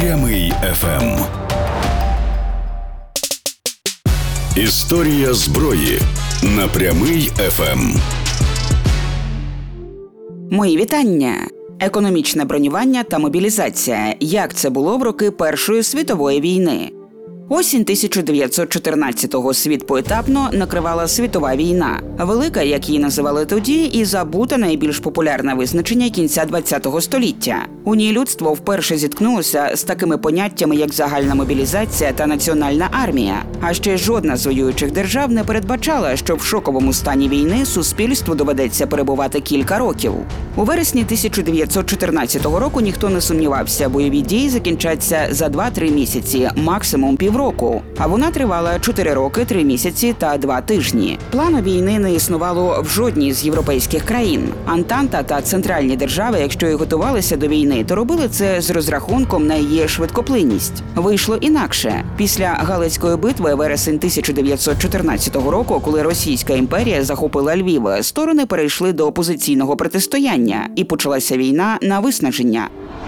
Прямий ФМ. Історія зброї на Прямий ФМ. Мої вітання. Економічне бронювання та мобілізація. Як це було в роки Першої світової війни? Осінь 1914-го світ поетапно накривала світова війна. Велика, як її називали тоді, і забута найбільш популярне визначення кінця ХХ століття. У ній людство вперше зіткнулося з такими поняттями, як загальна мобілізація та національна армія. А ще жодна з воюючих держав не передбачала, що в шоковому стані війни суспільству доведеться перебувати кілька років. У вересні 1914 року ніхто не сумнівався, бойові дії закінчаться за 2-3 місяці, максимум півроку. А вона тривала 4 роки, 3 місяці та 2 тижні. Плану війни не існувало в жодній з європейських країн. Антанта та центральні держави, якщо і готувалися до війни, то робили це з розрахунком на її швидкоплинність. Вийшло інакше. Після Галицької битви вересень 1914 року, коли Російська імперія захопила Львів, сторони перейшли до опозиційного протистояння, і почалася війна на виснаження.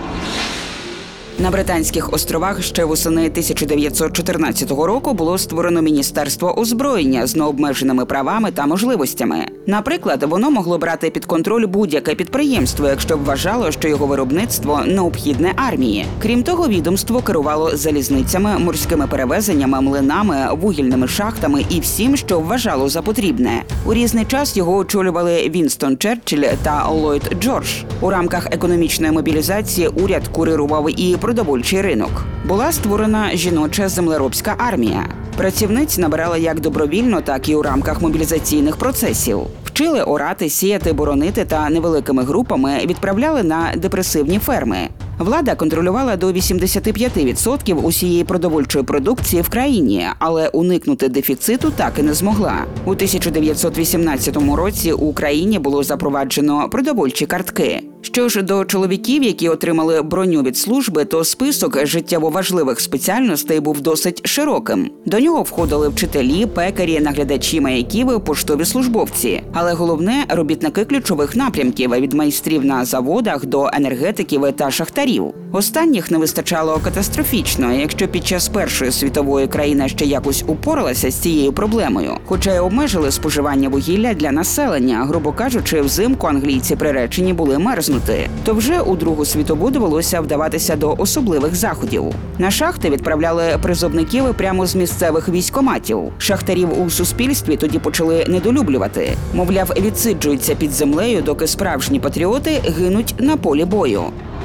На Британських островах ще восени 1914 року було створено Міністерство озброєння з необмеженими правами та можливостями. Наприклад, воно могло брати під контроль будь-яке підприємство, якщо вважало, що його виробництво необхідне армії. Крім того, відомство керувало залізницями, морськими перевезеннями, млинами, вугільними шахтами і всім, що вважало за потрібне. У різний час його очолювали Вінстон Черчилль та Ллойд Джордж. У рамках економічної мобілізації уряд курирував і продовольчий ринок. Була створена жіноча землеробська армія. Працівниць набирали як добровільно, так і у рамках мобілізаційних процесів. Вчили орати, сіяти, боронити та невеликими групами відправляли на депресивні ферми. Влада контролювала до 85% усієї продовольчої продукції в країні, але уникнути дефіциту так і не змогла. У 1918 році у Україні було запроваджено продовольчі картки. Що ж до чоловіків, які отримали броню від служби, то список життєво важливих спеціальностей був досить широким. До нього входили вчителі, пекарі, наглядачі маяків, поштові службовці. Але головне – робітники ключових напрямків – від майстрів на заводах до енергетиків та шахтарів. Останніх не вистачало катастрофічно, якщо під час Першої світової країна ще якось упоралася з цією проблемою. Хоча й обмежили споживання вугілля для населення, грубо кажучи, взимку англійці приречені були мерзнути. То вже у Другу світову довелося вдаватися до особливих заходів. На шахти відправляли призовників прямо з місцевих військкоматів. Шахтарів у суспільстві тоді почали недолюблювати. Мовляв, відсиджуються під землею, доки справжні патріоти гинуть на полі бою.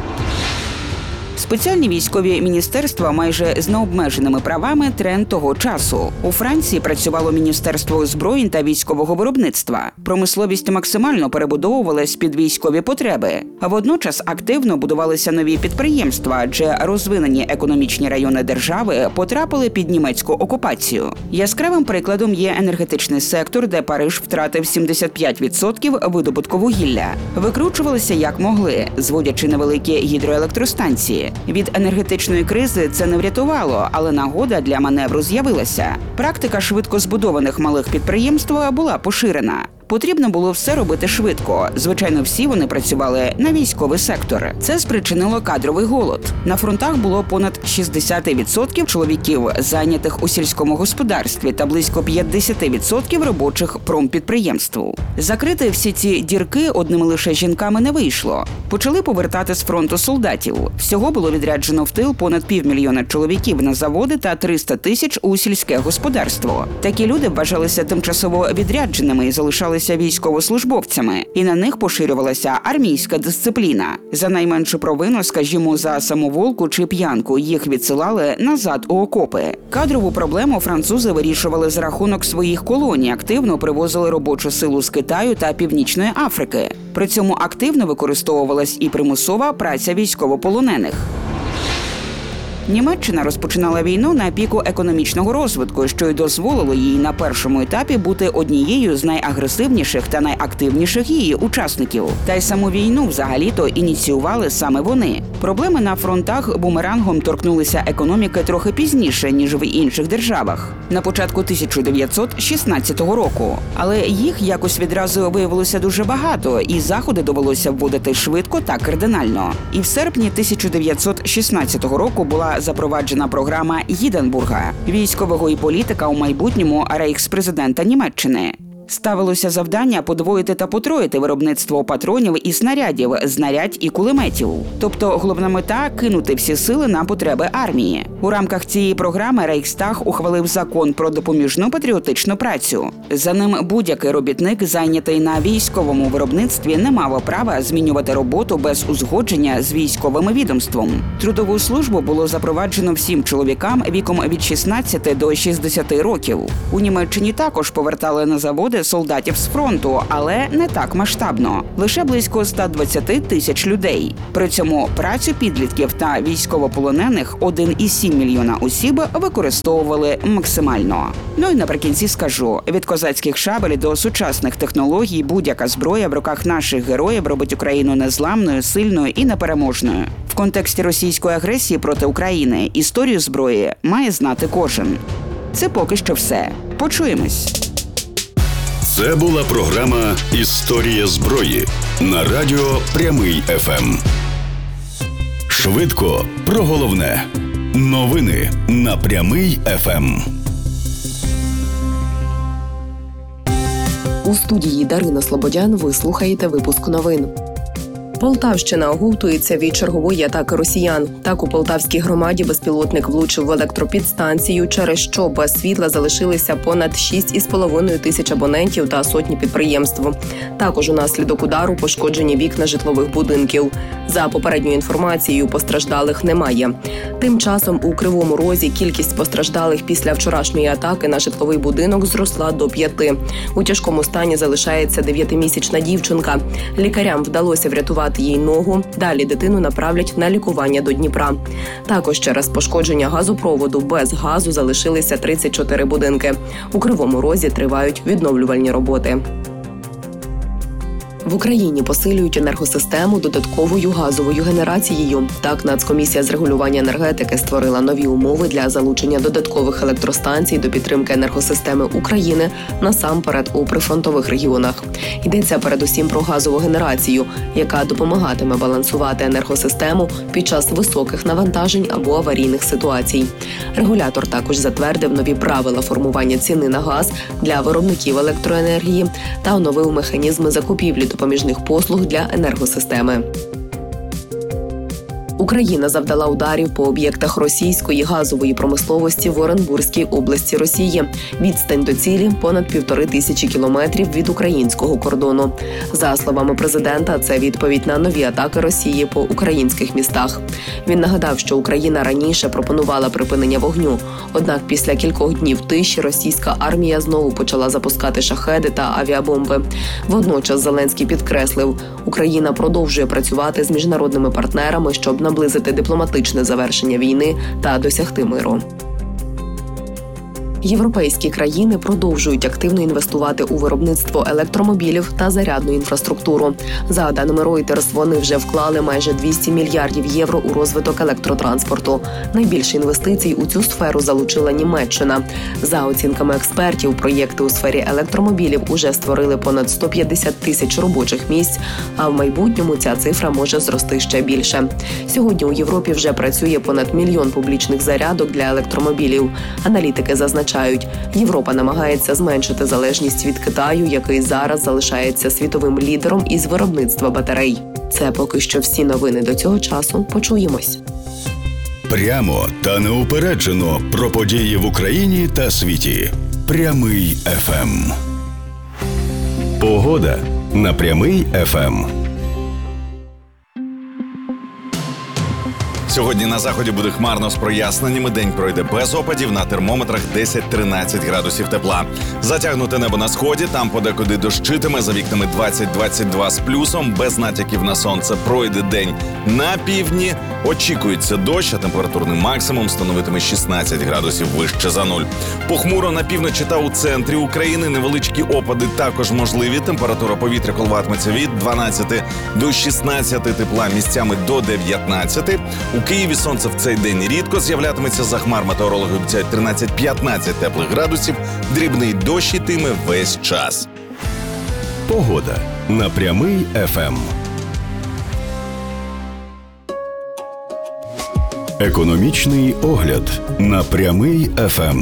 Спеціальні військові міністерства майже з необмеженими правами – тренд того часу. У Франції працювало Міністерство озброєнь та військового виробництва. Промисловість максимально перебудовувалась під військові потреби. А водночас активно будувалися нові підприємства, адже розвинені економічні райони держави потрапили під німецьку окупацію. Яскравим прикладом є енергетичний сектор, де Париж втратив 75% видобутку вугілля. Викручувалися як могли, зводячи невеликі гідроелектростанції. Від енергетичної кризи це не врятувало, але нагода для маневру з'явилася. Практика швидко збудованих малих підприємств була поширена. Потрібно було все робити швидко. Звичайно, всі вони працювали на військовий сектор. Це спричинило кадровий голод. На фронтах було понад 60% чоловіків, зайнятих у сільському господарстві, та близько 50% робочих промпідприємств. Закрити всі ці дірки одними лише жінками не вийшло. Почали повертати з фронту солдатів. Всього було відряджено в тил понад 500 000 чоловіків на заводи та 300 000 у сільське господарство. Такі люди вважалися тимчасово відрядженими і залишалися військовослужбовцями, і на них поширювалася армійська дисципліна. За найменшу провину, скажімо, за самоволку чи п'янку, їх відсилали назад у окопи. Кадрову проблему французи вирішували за рахунок своїх колоній, активно привозили робочу силу з Китаю та Північної Африки. При цьому активно використовувалась і примусова праця військовополонених. Німеччина розпочинала війну на піку економічного розвитку, що й дозволило їй на першому етапі бути однією з найагресивніших та найактивніших її учасників. Та й саму війну взагалі-то ініціювали саме вони. Проблеми на фронтах бумерангом торкнулися економіки трохи пізніше, ніж в інших державах. На початку 1916 року. Але їх якось відразу виявилося дуже багато, і заходи довелося вводити швидко та кардинально. І в серпні 1916 року була запроваджена програма Гінденбурга – військового і політика у майбутньому рейхспрезидента Німеччини. Ставилося завдання подвоїти та потроїти виробництво патронів і снарядів, знарядь і кулеметів. Тобто головна мета – кинути всі сили на потреби армії. У рамках цієї програми Рейхстаг ухвалив закон про допоміжну патріотичну працю. За ним будь-який робітник, зайнятий на військовому виробництві, не мав права змінювати роботу без узгодження з військовим відомством. Трудову службу було запроваджено всім чоловікам віком від 16 до 60 років. У Німеччині також повертали на заводи солдатів з фронту, але не так масштабно. Лише близько 120 тисяч людей. При цьому працю підлітків та військовополонених 1,7 мільйона осіб використовували максимально. Ну і наприкінці скажу, від козацьких шабель до сучасних технологій будь-яка зброя в руках наших героїв робить Україну незламною, сильною і непереможною. В контексті російської агресії проти України історію зброї має знати кожен. Це поки що все. Почуємось. Це була програма «Історія зброї» на радіо Прямий ФМ. Швидко про головне. Новини на Прямий ФМ. У студії Дарина Слободян ви слухаєте випуск новин. Полтавщина оговтується від чергової атаки росіян. Так, у Полтавській громаді безпілотник влучив в електропідстанцію, через що без світла залишилися понад 6,5 тисяч абонентів та сотні підприємств. Також унаслідок удару пошкоджені вікна житлових будинків. За попередньою інформацією, постраждалих немає. Тим часом у Кривому Розі кількість постраждалих після вчорашньої атаки на житловий будинок зросла до 5. У тяжкому стані залишається 9-місячна дівчинка. Лікарям вдалося врятувати їй ногу. Далі дитину направлять на лікування до Дніпра. Також через пошкодження газопроводу без газу залишилися 34 будинки. У Кривому Розі тривають відновлювальні роботи. В Україні посилюють енергосистему додатковою газовою генерацією. Так, Нацкомісія з регулювання енергетики створила нові умови для залучення додаткових електростанцій до підтримки енергосистеми України, насамперед у прифронтових регіонах. Йдеться передусім про газову генерацію, яка допомагатиме балансувати енергосистему під час високих навантажень або аварійних ситуацій. Регулятор також затвердив нові правила формування ціни на газ для виробників електроенергії та оновив механізми закупівлі допоміжних послуг для енергосистеми. Україна завдала ударів по об'єктах російської газової промисловості в Оренбурзькій області Росії. Відстань до цілі – понад 1500 кілометрів від українського кордону. За словами президента, це відповідь на нові атаки Росії по українських містах. Він нагадав, що Україна раніше пропонувала припинення вогню. Однак після кількох днів тиші російська армія знову почала запускати шахеди та авіабомби. Водночас Зеленський підкреслив, Україна продовжує працювати з міжнародними партнерами, щоб наблизити дипломатичне завершення війни та досягти миру. Європейські країни продовжують активно інвестувати у виробництво електромобілів та зарядну інфраструктуру. За даними Reuters, вони вже вклали майже 200 мільярдів євро у розвиток електротранспорту. Найбільше інвестицій у цю сферу залучила Німеччина. За оцінками експертів, проєкти у сфері електромобілів уже створили понад 150 тисяч робочих місць, а в майбутньому ця цифра може зрости ще більше. Сьогодні у Європі вже працює понад 1 мільйон публічних зарядок для електромобілів. Аналітики зазначають, Європа намагається зменшити залежність від Китаю, який зараз залишається світовим лідером із виробництва батарей. Це поки що всі новини до цього часу. Почуємось. Прямо та неупереджено про події в Україні та світі. Прямий ФМ. Погода на Прямий ФМ. Сьогодні на заході буде хмарно з проясненнями. День пройде без опадів, на термометрах 10-13 градусів тепла. Затягнуте небо на сході, там подекуди дощитиме, за вікнами 20-22 з плюсом. Без натяків на сонце пройде день на півдні. Очікується дощ, а температурний максимум становитиме 16 градусів вище за нуль. Похмуро на півночі та у центрі України. Невеличкі опади також можливі. Температура повітря коливатиметься від 12 до 16 тепла, місцями до 19. У Києві сонце в цей день рідко з'являтиметься. За хмар метеорологи обіцяють 13-15 теплих градусів. Дрібний дощ ітиме весь час. Погода на Прямий ФМ. Економічний огляд на Прямий ФМ.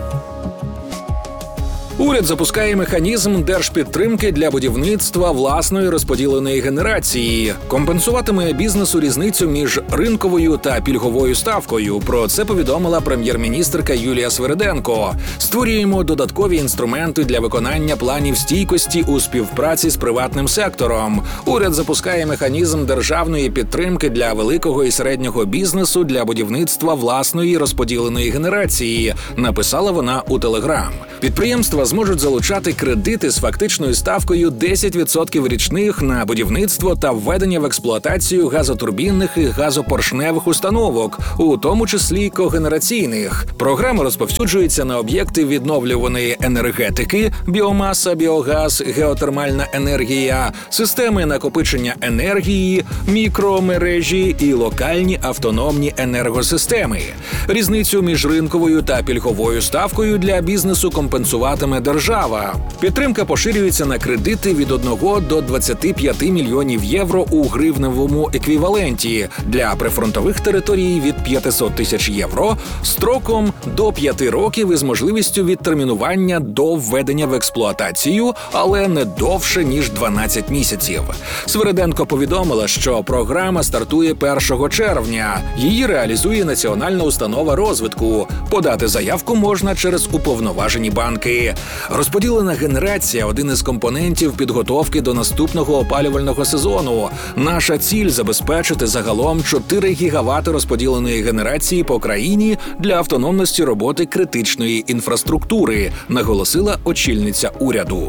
Уряд запускає механізм держпідтримки для будівництва власної розподіленої генерації. Компенсуватиме бізнесу різницю між ринковою та пільговою ставкою. Про це повідомила прем'єр-міністерка Юлія Свериденко. Створюємо додаткові інструменти для виконання планів стійкості у співпраці з приватним сектором. Уряд запускає механізм державної підтримки для великого і середнього бізнесу для будівництва власної розподіленої генерації, написала вона у Телеграм. Підприємства зможуть залучати кредити з фактичною ставкою 10% річних на будівництво та введення в експлуатацію газотурбінних і газопоршневих установок, у тому числі когенераційних. Програма розповсюджується на об'єкти відновлюваної енергетики, біомаса, біогаз, геотермальна енергія, системи накопичення енергії, мікромережі і локальні автономні енергосистеми. Різницю між ринковою та пільговою ставкою для бізнесу компенсуватиме держава. Підтримка поширюється на кредити від 1 до 25 мільйонів євро у гривневому еквіваленті, для прифронтових територій від 500 тисяч євро, строком до 5 років із можливістю відтермінування до введення в експлуатацію, але не довше, ніж 12 місяців. Свериденко повідомила, що програма стартує 1 червня. Її реалізує Національна установа розвитку. Подати заявку можна через уповноважені банки. Розподілена генерація – один із компонентів підготовки до наступного опалювального сезону. Наша ціль – забезпечити загалом 4 гігавати розподіленої генерації по країні для автономності роботи критичної інфраструктури, наголосила очільниця уряду.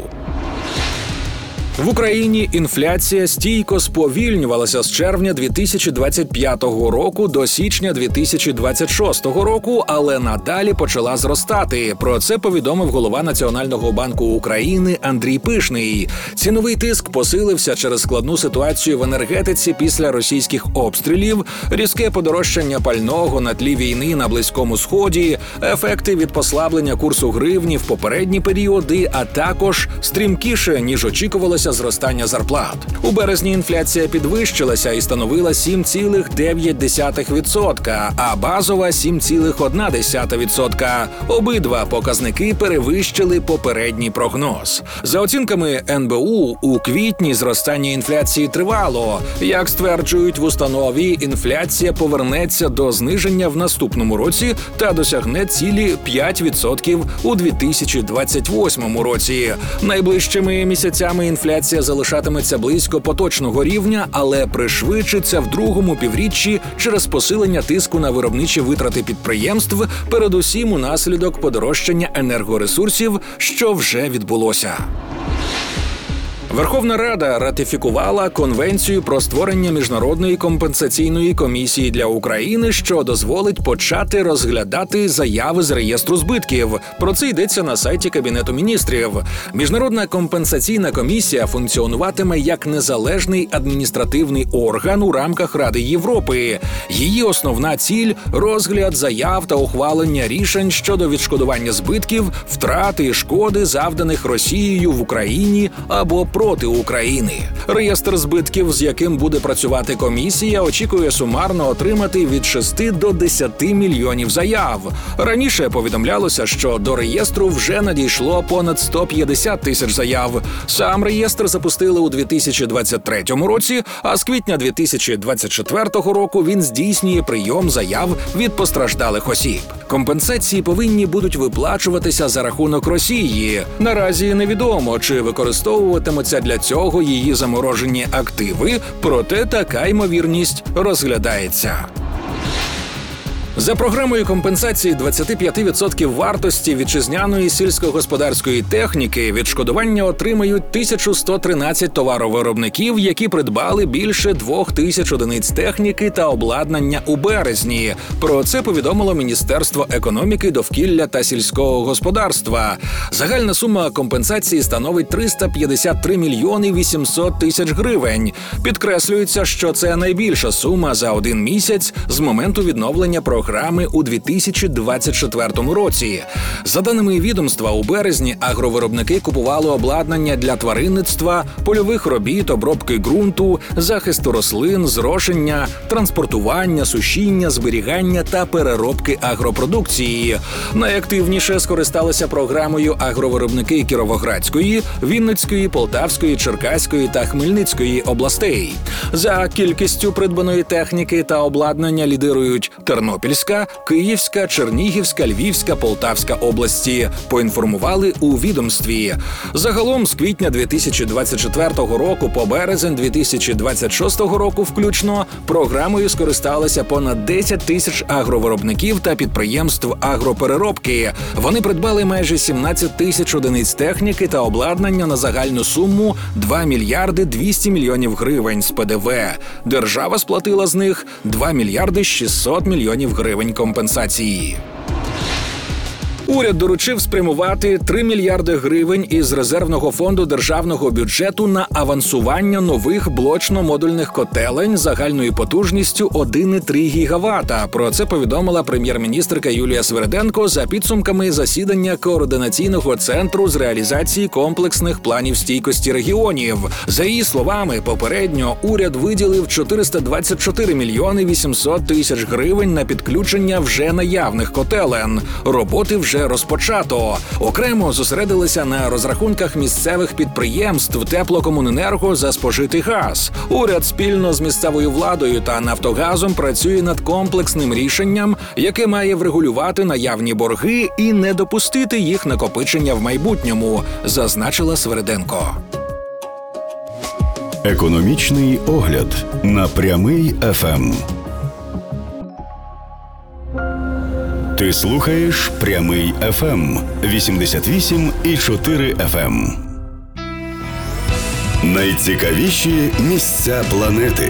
В Україні інфляція стійко сповільнювалася з червня 2025 року до січня 2026 року, але надалі почала зростати. Про це повідомив голова Національного банку України Андрій Пишний. Ціновий тиск посилився через складну ситуацію в енергетиці після російських обстрілів, різке подорожчання пального на тлі війни на Близькому Сході, ефекти від послаблення курсу гривні в попередні періоди, а також стрімкіше, ніж очікувалося, зростання зарплат. У березні інфляція підвищилася і становила 7,9%, а базова – 7,1%. Обидва показники перевищили попередній прогноз. За оцінками НБУ, у квітні зростання інфляції тривало. Як стверджують в установі, інфляція повернеться до зниження в наступному році та досягне цілі 5% у 2028 році. Найближчими місяцями інфляція залишатиметься близько поточного рівня, але пришвидшиться в другому півріччі через посилення тиску на виробничі витрати підприємств, передусім унаслідок подорожчання енергоресурсів, що вже відбулося. Верховна Рада ратифікувала Конвенцію про створення Міжнародної компенсаційної комісії для України, що дозволить почати розглядати заяви з реєстру збитків. Про це йдеться на сайті Кабінету міністрів. Міжнародна компенсаційна комісія функціонуватиме як незалежний адміністративний орган у рамках Ради Європи. Її основна ціль – розгляд заяв та ухвалення рішень щодо відшкодування збитків, втрати і шкоди, завданих Росією в Україні або проти України. Реєстр збитків, з яким буде працювати комісія, очікує сумарно отримати від 6 до 10 мільйонів заяв. Раніше повідомлялося, що до реєстру вже надійшло понад 150 тисяч заяв. Сам реєстр запустили у 2023 році, а з квітня 2024 року він здійснює прийом заяв від постраждалих осіб. Компенсації повинні будуть виплачуватися за рахунок Росії. Наразі невідомо, чи використовуватимуться для цього її заморожені активи, проте така ймовірність розглядається. За програмою компенсації 25% вартості вітчизняної сільськогосподарської техніки відшкодування отримають 1113 товаровиробників, які придбали більше 2000 одиниць техніки та обладнання у березні. Про це повідомило Міністерство економіки, довкілля та сільського господарства. Загальна сума компенсації становить 353 мільйони 800 тисяч гривень. Підкреслюється, що це найбільша сума за один місяць з моменту відновлення програми у 2024 році. За даними відомства, у березні агровиробники купували обладнання для тваринництва, польових робіт, обробки ґрунту, захисту рослин, зрошення, транспортування, сушіння, зберігання та переробки агропродукції. Найактивніше скористалися програмою агровиробники Кіровоградської, Вінницької, Полтавської, Черкаської та Хмельницької областей. За кількістю придбаної техніки та обладнання лідирують Тернопільська, Київська, Чернігівська, Львівська, Полтавська області, поінформували у відомстві. Загалом з квітня 2024 року по березень 2026 року включно програмою скористалися понад 10 тисяч агровиробників та підприємств агропереробки. Вони придбали майже 17 тисяч одиниць техніки та обладнання на загальну суму 2 мільярди 200 мільйонів гривень з ПДВ. Держава сплатила з них 2 мільярди 600 мільйонів гривень компенсації. Уряд доручив спрямувати 3 мільярди гривень із резервного фонду державного бюджету на авансування нових блочно-модульних котелень загальною потужністю 1,3 гігавата. Про це повідомила прем'єр-міністерка Юлія Сверденко за підсумками засідання Координаційного центру з реалізації комплексних планів стійкості регіонів. За її словами, попередньо уряд виділив 424 мільйони 800 тисяч гривень на підключення вже наявних котелень. Роботи вже розпочато. Окремо зосередилися на розрахунках місцевих підприємств Теплокомуненерго за спожитий газ. Уряд спільно з місцевою владою та Нафтогазом працює над комплексним рішенням, яке має врегулювати наявні борги і не допустити їх накопичення в майбутньому, зазначила Сверденко. Економічний огляд на Прямий ФМ. Ти слухаєш Прямий ФМ 88,4 FM. Найцікавіші місця планети.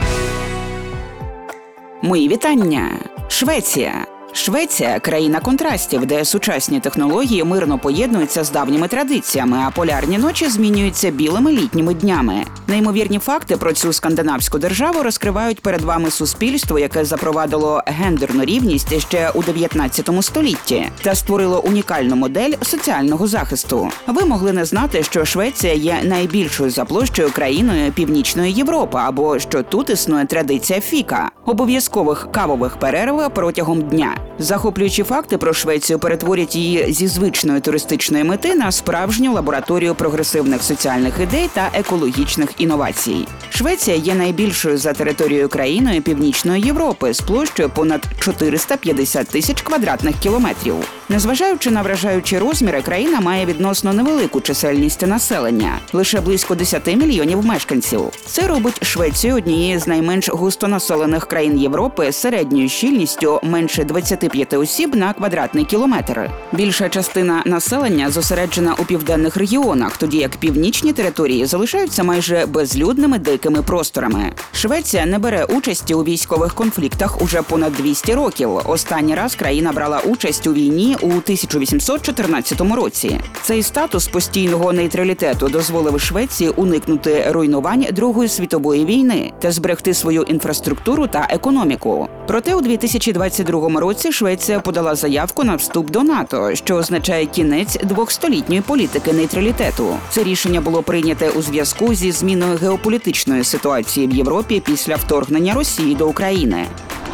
Мої вітання! Швеція. Швеція – країна контрастів, де сучасні технології мирно поєднуються з давніми традиціями, а полярні ночі змінюються білими літніми днями. Неймовірні факти про цю скандинавську державу розкривають перед вами суспільство, яке запровадило гендерну рівність ще у 19 столітті та створило унікальну модель соціального захисту. Ви могли не знати, що Швеція є найбільшою за площею країною Північної Європи, або що тут існує традиція фіка – обов'язкових кавових перерв протягом дня. Захоплюючі факти про Швецію перетворять її зі звичної туристичної мети на справжню лабораторію прогресивних соціальних ідей та екологічних інновацій. Швеція є найбільшою за територією країною Північної Європи з площею понад 450 тисяч квадратних кілометрів. Незважаючи на вражаючі розміри, країна має відносно невелику чисельність населення – лише близько 10 мільйонів мешканців. Це робить Швецію однією з найменш густонаселених країн Європи з середньою щільністю менше 25 осіб на квадратний кілометр. Більша частина населення зосереджена у південних регіонах, тоді як північні території залишаються майже безлюдними дикими просторами. Швеція не бере участі у військових конфліктах уже понад 200 років. Останній раз країна брала участь у війні у 1814 році. Цей статус постійного нейтралітету дозволив Швеції уникнути руйнувань Другої світової війни та зберегти свою інфраструктуру та економіку. Проте у 2022 році Швеція подала заявку на вступ до НАТО, що означає кінець двохстолітньої політики нейтралітету. Це рішення було прийняте у зв'язку зі зміною геополітичної ситуації в Європі після вторгнення Росії до України.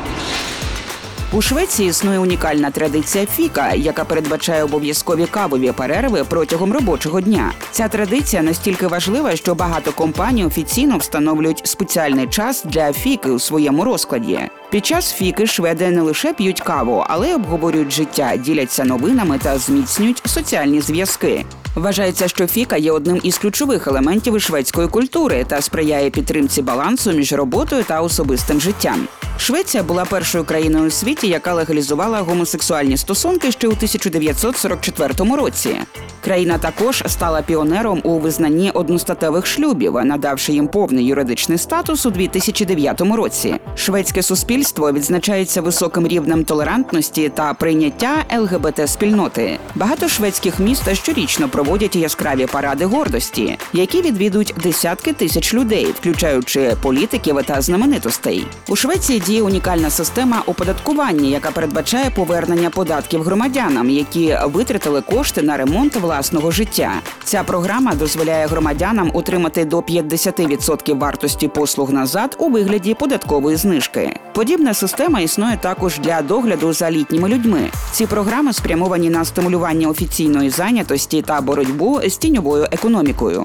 У Швеції існує унікальна традиція фіка, яка передбачає обов'язкові кавові перерви протягом робочого дня. Ця традиція настільки важлива, що багато компаній офіційно встановлюють спеціальний час для фіки у своєму розкладі. Під час фіки шведи не лише п'ють каву, але й обговорюють життя, діляться новинами та зміцнюють соціальні зв'язки. Вважається, що фіка є одним із ключових елементів шведської культури та сприяє підтримці балансу між роботою та особистим життям. Швеція була першою країною у світі, яка легалізувала гомосексуальні стосунки ще у 1944 році. Країна також стала піонером у визнанні одностатевих шлюбів, надавши їм повний юридичний статус у 2009 році. Шведське суспільство відзначається високим рівнем толерантності та прийняття ЛГБТ-спільноти. Багато шведських міст щорічно проводять яскраві паради гордості, які відвідують десятки тисяч людей, включаючи політиків та знаменитостей. У Швеції діє унікальна система оподаткування, яка передбачає повернення податків громадянам, які витратили кошти на ремонт власного життя. Ця програма дозволяє громадянам отримати до 50% вартості послуг назад у вигляді податкової знижки. Подібна система існує також для догляду за літніми людьми. Ці програми спрямовані на стимулювання офіційної зайнятості та боротьбу з тіньовою економікою.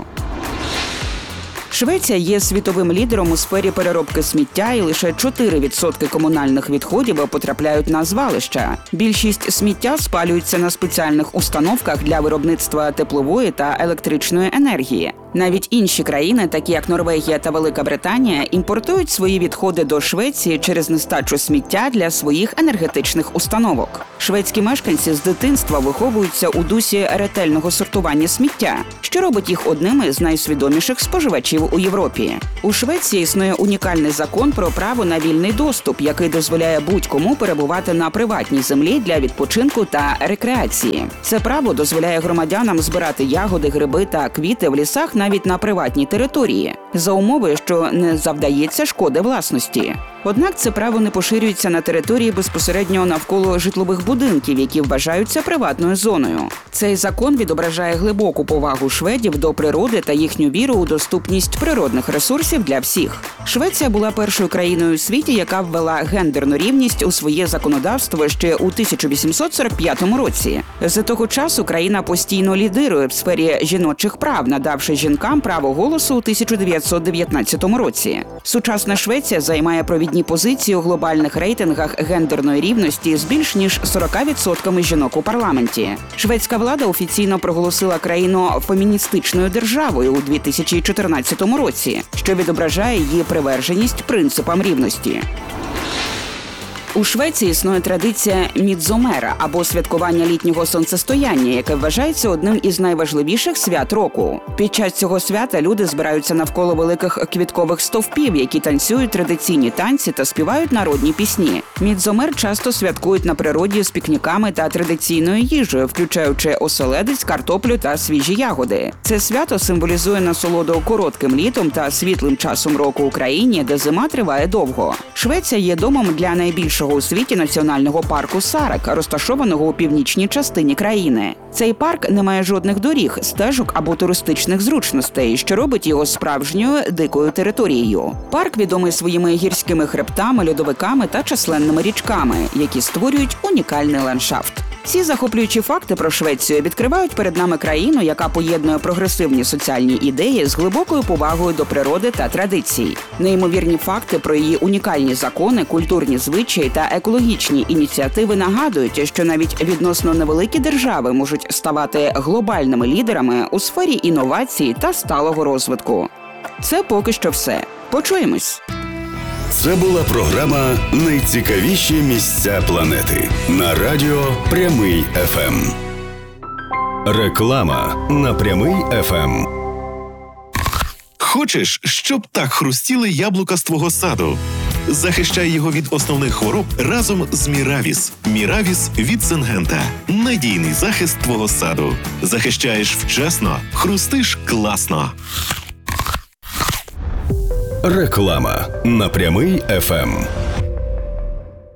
Швеція є світовим лідером у сфері переробки сміття, і лише 4% комунальних відходів потрапляють на звалища. Більшість сміття спалюється на спеціальних установках для виробництва теплової та електричної енергії. Навіть інші країни, такі як Норвегія та Велика Британія, імпортують свої відходи до Швеції через нестачу сміття для своїх енергетичних установок. Шведські мешканці з дитинства виховуються у дусі ретельного сортування сміття, що робить їх одними з найсвідоміших споживачів у Європі. У Швеції існує унікальний закон про право на вільний доступ, який дозволяє будь-кому перебувати на приватній землі для відпочинку та рекреації. Це право дозволяє громадянам збирати ягоди, гриби та квіти в лісах навіть на приватній території, за умови, що не завдається шкоди власності. Однак це право не поширюється на території безпосередньо навколо житлових будинків, які вважаються приватною зоною. Цей закон відображає глибоку повагу шведів до природи та їхню віру у доступність природних ресурсів для всіх. Швеція була першою країною у світі, яка ввела гендерну рівність у своє законодавство ще у 1845 році. З того часу країна постійно лідирує в сфері жіночих прав, надавши жінкам право голосу у 1919 році. Сучасна Швеція займає провідні позиції у глобальних рейтингах гендерної рівності з більш ніж 40% жінок у парламенті. Шведська влада офіційно проголосила країну феміністичною державою у 2014 році, що відображає її приверженість принципам рівності. У Швеції існує традиція Мідзомера, або святкування літнього сонцестояння, яке вважається одним із найважливіших свят року. Під час цього свята люди збираються навколо великих квіткових стовпів, які танцюють традиційні танці та співають народні пісні. Мідзомер часто святкують на природі з пікніками та традиційною їжею, включаючи оселедець, картоплю та свіжі ягоди. Це свято символізує насолоду коротким літом та світлим часом року у країні, де зима триває довго. Швеція є домом для найбільшого у світі національного парку Сарек, розташованого у північній частині країни. Цей парк не має жодних доріг, стежок або туристичних зручностей, що робить його справжньою дикою територією. Парк відомий своїми гірськими хребтами, льодовиками та численними річками, які створюють унікальний ландшафт. Ці захоплюючі факти про Швецію відкривають перед нами країну, яка поєднує прогресивні соціальні ідеї з глибокою повагою до природи та традицій. Неймовірні факти про її унікальні закони, культурні звичаї та екологічні ініціативи нагадують, що навіть відносно невеликі держави можуть ставати глобальними лідерами у сфері інновацій та сталого розвитку. Це поки що все. Почуємось! Це була програма «Найцікавіші місця планети» на радіо Прямий ФМ. Реклама на Прямий ФМ. Хочеш, щоб так хрустіли яблука з твого саду? Захищай його від основних хвороб разом з Міравіс. Міравіс від Сингента. Надійний захист твого саду. Захищаєш вчасно, хрустиш класно. Реклама на Прямий ФМ.